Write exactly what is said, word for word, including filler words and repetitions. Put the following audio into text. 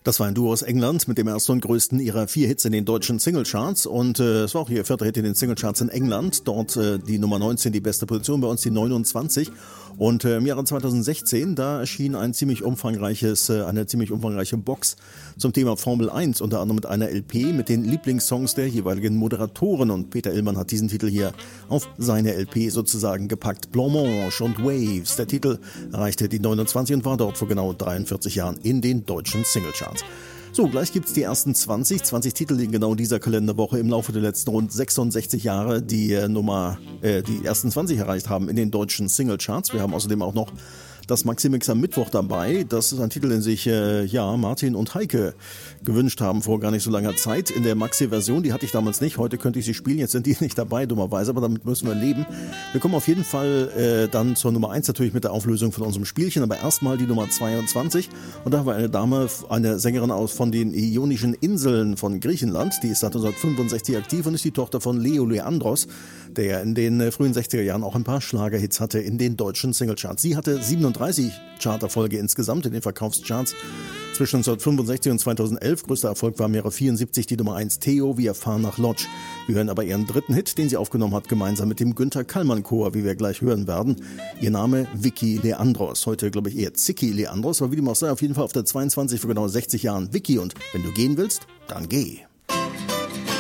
Das war ein Duo aus England mit dem ersten und größten ihrer vier Hits in den deutschen Singlecharts und äh, es war auch ihr vierter Hit in den Singlecharts in England. Dort äh, die Nummer neunzehn, die beste Position, bei uns die neunundzwanzig. Und äh, im Jahre zweitausendsechzehn, da erschien ein ziemlich umfangreiches, äh, eine ziemlich umfangreiche Box zum Thema Formel eins, unter anderem mit einer L P mit den Lieblingssongs der jeweiligen Moderatoren. Und Peter Illmann hat diesen Titel hier auf seine L P sozusagen gepackt. Blancmange und Waves. Der Titel erreichte die neunundzwanzig und war dort vor genau dreiundvierzig Jahren in den deutschen Singlecharts. So, gleich gibt's die ersten zwanzig, zwanzig Titel, die in genau dieser Kalenderwoche im Laufe der letzten rund sechsundsechzig Jahre die äh, Nummer, äh, die ersten zwanzig erreicht haben in den deutschen Singlecharts. Wir haben außerdem auch noch das Maxi-Mix am Mittwoch dabei. Das ist ein Titel, den sich äh, ja Martin und Heike gewünscht haben vor gar nicht so langer Zeit. In der Maxi-Version, die hatte ich damals nicht. Heute könnte ich sie spielen, jetzt sind die nicht dabei, dummerweise, aber damit müssen wir leben. Wir kommen auf jeden Fall äh, dann zur Nummer eins natürlich mit der Auflösung von unserem Spielchen, aber erstmal die Nummer zweiundzwanzig. Und da haben wir eine Dame, eine Sängerin aus von den Ionischen Inseln von Griechenland. Die ist seit neunzehnhundertfünfundsechzig aktiv und ist die Tochter von Leo Leandros, der in den äh, frühen sechziger Jahren auch ein paar Schlagerhits hatte in den deutschen Singlecharts. Sie hatte siebenunddreißig Charterfolge insgesamt in den Verkaufscharts zwischen neunzehnhundertfünfundsechzig und zweitausendelf. Größter Erfolg war im Jahre vierundsiebzig die Nummer eins Theo, wir fahren nach Lodz. Wir hören aber ihren dritten Hit, den sie aufgenommen hat, gemeinsam mit dem Günther Kallmann Chor, wie wir gleich hören werden. Ihr Name Vicky Leandros. Heute glaube ich eher Zicki Leandros, aber wie dem auch sei, auf jeden Fall auf der zweiundzwanzig vor genau sechzig Jahren Vicky. Und wenn du gehen willst, dann geh.